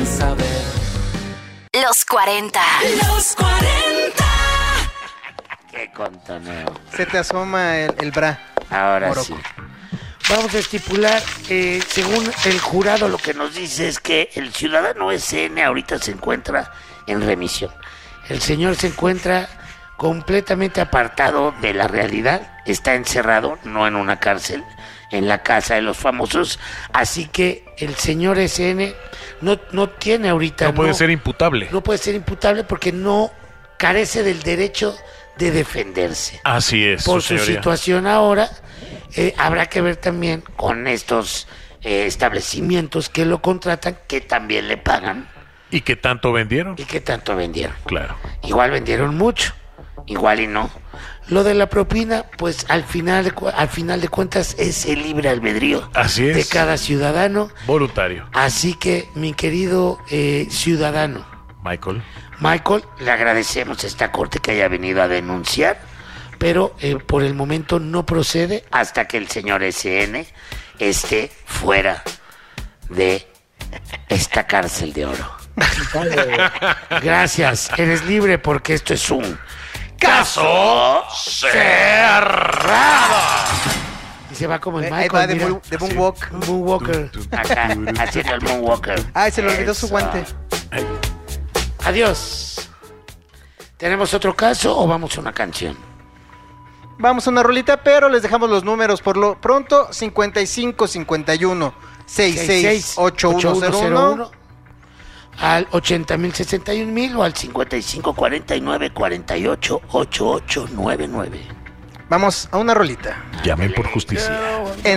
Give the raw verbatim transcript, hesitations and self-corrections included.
saber. Los cuarenta. Los cuarenta. Qué contoneo. Se te asoma el, el bra. Ahora Morocco. sí. Vamos a estipular, eh, según el jurado, lo que nos dice es que el ciudadano S N ahorita se encuentra en remisión. El señor se encuentra completamente apartado de la realidad, está encerrado, no en una cárcel, en la casa de los famosos, así que el señor S N no, no tiene ahorita... No puede ser imputable. No puede ser imputable porque no carece del derecho de defenderse. Así es, Por su su señoría. situación ahora, eh, habrá que ver también con estos eh, establecimientos que lo contratan, que también le pagan ¿Y qué tanto vendieron? y que tanto vendieron. Claro. Igual vendieron mucho, igual y no. Lo de la propina, pues al final de, cu- al final de cuentas es el libre albedrío Así es. de cada ciudadano. Voluntario. Así que, mi querido eh, ciudadano Michael. Michael, le agradecemos a esta corte que haya venido a denunciar, pero eh, por el momento no procede hasta que el señor S N esté fuera de esta cárcel de oro. Gracias, eres libre porque esto es un caso cerrado. Y se va como el Ahí Michael, va de, mira. moon- de Moonwalk. Un Moonwalker. Acá, haciendo el Moonwalker. Ay, se le olvidó su Eso. guante. Adiós. ¿Tenemos otro caso o vamos a una canción? Vamos a una rolita, pero les dejamos los números por lo pronto: cincuenta y cinco cincuenta y uno sesenta y seis ochenta y uno cero uno, al ochenta mil sesenta y un mil o al cincuenta y cinco cuarenta y nueve cuarenta y ocho ochenta y ocho noventa y nueve. Vamos a una rolita. Llamen por justicia. En